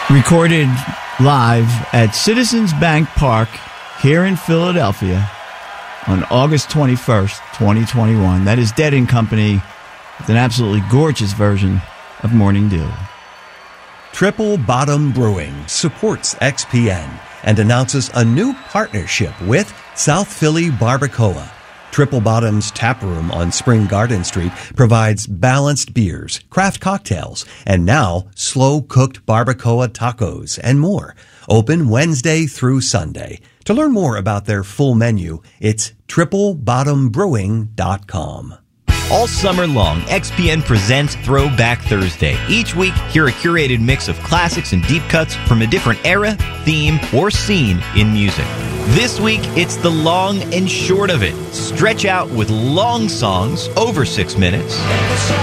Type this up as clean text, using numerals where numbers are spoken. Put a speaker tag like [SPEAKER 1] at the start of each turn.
[SPEAKER 1] Recorded live at Citizens Bank Park here in Philadelphia on August 21st, 2021. That is Dead & Company with an absolutely gorgeous version of Morning Dew.
[SPEAKER 2] Triple Bottom Brewing supports XPN and announces a new partnership with South Philly Barbacoa. Triple Bottom's tap room on Spring Garden Street provides balanced beers, craft cocktails, and now slow-cooked barbacoa tacos and more. Open Wednesday through Sunday. To learn more about their full menu, it's triplebottombrewing.com.
[SPEAKER 3] All summer long, XPN presents Throwback Thursday. Each week, hear a curated mix of classics and deep cuts from a different era, theme, or scene in music. This week, it's the long and short of it. Stretch out with long songs over 6 minutes.